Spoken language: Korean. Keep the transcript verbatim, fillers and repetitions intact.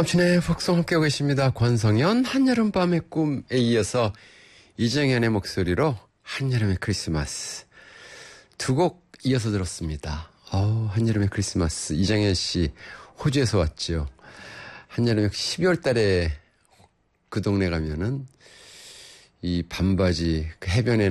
함춘의 복송 함께하고 계십니다. 권성현 한여름밤의 꿈에 이어서 이정현의 목소리로 한여름의 크리스마스 두 곡 이어서 들었습니다. 어우, 한여름의 크리스마스. 이정현 씨 호주에서 왔죠. 한여름에 십이월 달에 그 동네 가면은 이 반바지 그 해변에